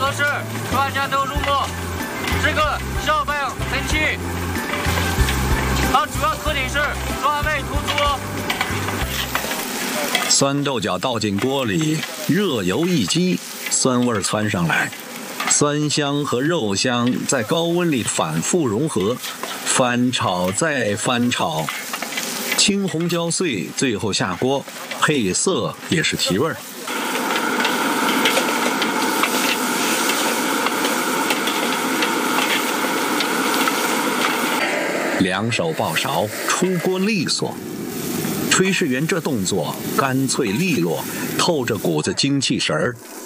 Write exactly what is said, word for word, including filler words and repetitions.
合适，大家都入目。这个烧饭很气，它主要特点是酸味突出。 酸豆角倒进锅里，热油一激，酸味窜上来，酸香和肉香在高温里反复融合，翻炒再翻炒，青红椒碎，最后下锅，配色也是提味儿。两手抱勺，出锅利索。炊事员这动作干脆利落，透着股子精气神儿，